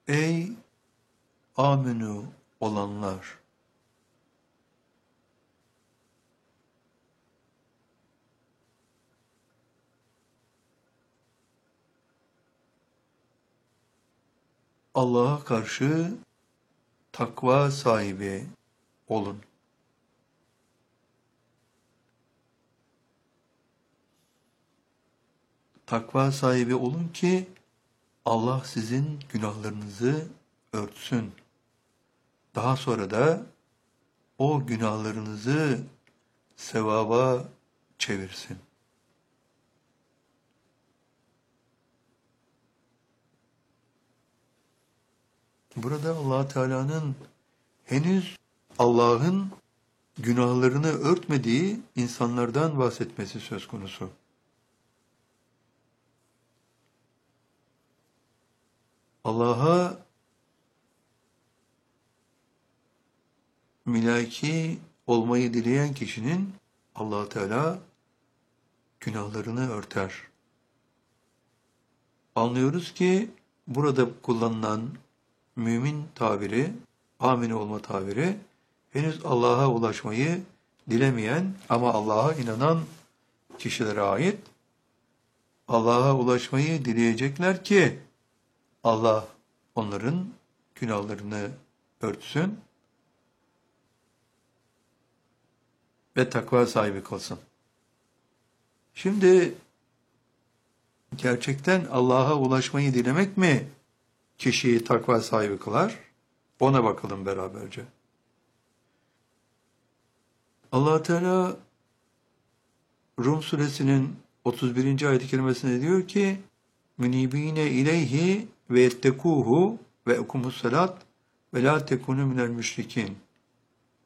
Ey amenü olanlar! Allah'a karşı takva sahibi olun. Takva sahibi olun ki Allah sizin günahlarınızı örtsün. Daha sonra da o günahlarınızı sevaba çevirsin. Burada Allah Teala'nın henüz Allah'ın günahlarını örtmediği insanlardan bahsetmesi söz konusu. Allah'a mülaki olmayı dileyen kişinin Allah Teala günahlarını örter. Anlıyoruz ki burada kullanılan mümin tabiri, amin olma tabiri, henüz Allah'a ulaşmayı dilemeyen ama Allah'a inanan kişilere ait. Allah'a ulaşmayı dileyecekler ki Allah onların günahlarını örtsün ve takva sahibi kılsın. Şimdi gerçekten Allah'a ulaşmayı dilemek mi kişiyi takva sahibi kılar? Ona bakalım beraberce. Allah Teala Rum suresinin 31. ayet-i kerimesinde diyor ki: "Münibine ileyhi ve ettekuhu ve ekumus salat ve la tekunu minel müşrikin."